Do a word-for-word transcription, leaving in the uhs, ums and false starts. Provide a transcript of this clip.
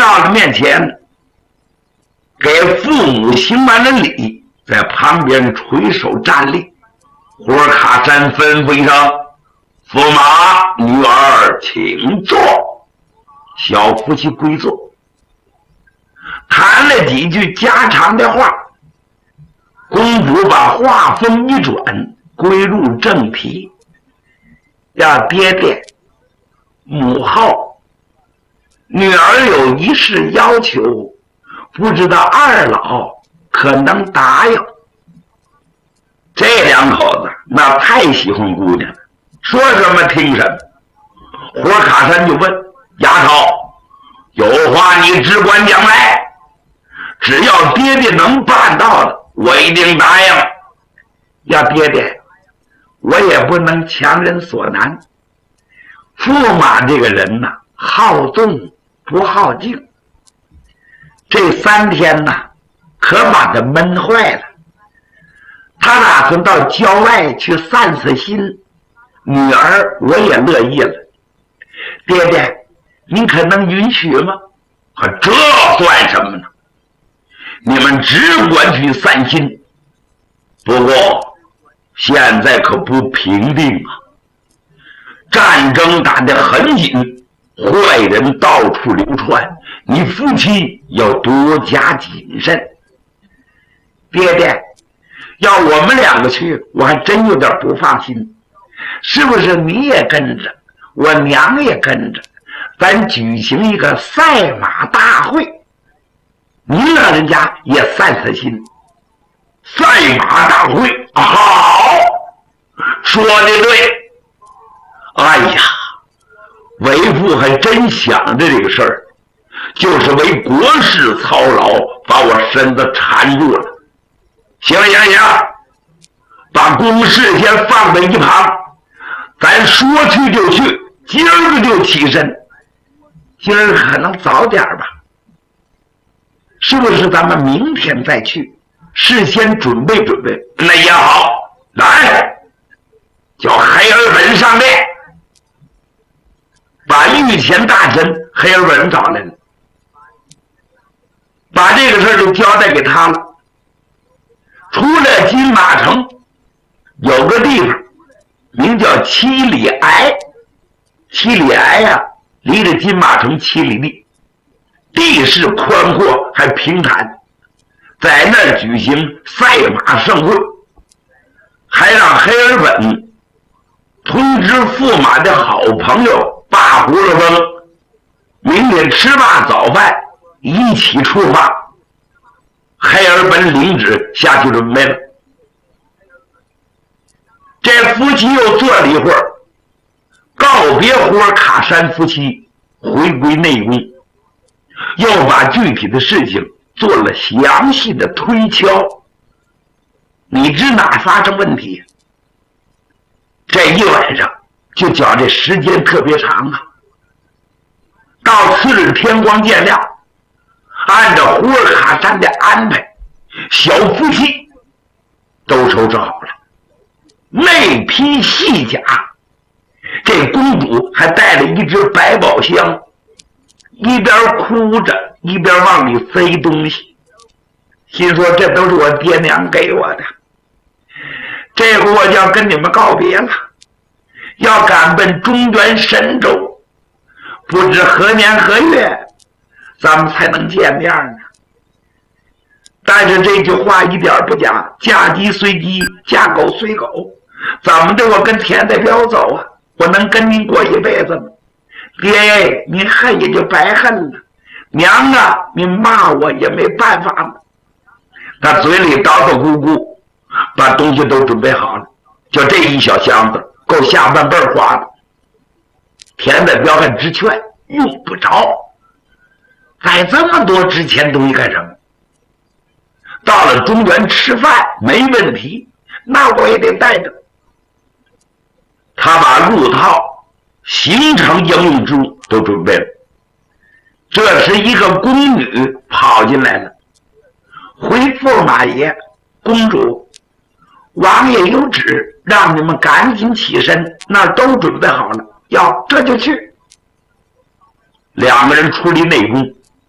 到了面前，给父母行完了礼，在旁边垂手站立。胡尔卡山吩咐一声：“驸马，女儿请坐。”小夫妻归坐，谈了几句家常的话。公主把话锋一转，归入正题：“要爹爹，母后，女儿有一事要求，不知道二老可能答应。”这两口子那太喜欢姑娘了，说什么听什么。胡尔卡山就问：“丫头，有话你只管讲来，只要爹爹能办到的，我一定答应。要爹爹，我也不能强人所难。驸马这个人呐，好动不好静，这三天呐，可把他闷坏了。他打算到郊外去散散心，女儿我也乐意了。爹爹，您可能允许吗？”“这算什么呢？你们只管去散心。不过现在可不平定啊，战争打得很紧，坏人到处流窜，你夫妻要多加谨慎。”“爹爹，要我们两个去，我还真有点不放心。是不是你也跟着，我娘也跟着，咱举行一个赛马大会，您老人家也散散心。”“赛马大会，好，说的对。哎呀，为父还真想着这个事儿，就是为国事操劳，把我身子缠住了。行了行了行了，把公事先放在一旁，咱说去就去，今儿个就起身。今儿可能早点吧，是不是咱们明天再去？事先准备准备。”“那也好，来，叫黑尔本上殿。”把御前大臣黑尔本找来了，把这个事儿就交代给他了。出了金马城，有个地方名叫七里崖。七里崖呀、啊，离着金马城七里地，地势宽阔还平坦，在那儿举行赛马盛会，还让黑尔本通知驸马的好朋友大胡了翁，明天吃罢早饭一起出发。黑尔本领旨下去准备了。这夫妻又坐了一会儿，告别胡尔卡山夫妻，回归内宫，又把具体的事情做了详细的推敲。你知哪发生问题？这一晚上就觉这时间特别长啊。到次日天光见亮，按照胡尔卡山的安排，小夫妻都收拾好了，内披细甲。这公主还带了一只百宝箱，一边哭着一边往里塞东西，心说这都是我爹娘给我的，这回我就要跟你们告别了，要赶奔中原神州，不知何年何月咱们才能见面呢。但是这句话一点不假，嫁鸡随鸡，嫁狗随狗，怎么的我跟田代表走啊？我能跟您过一辈子吗？爹，您恨也就白恨了，娘啊，您骂我也没办法了。他嘴里叨叨咕咕，把东西都准备好了，就这一小箱子够下半辈儿花的。田代表还直劝用不着，带这么多值钱东西干什么？到了中原吃饭没问题，那我也得带着。他把路套、行程应用之物都准备了。这时一个宫女跑进来了，回驸马爷，公主，王爷有旨，让你们赶紧起身，那儿都准备好了，要这就去。两个人出离内宫，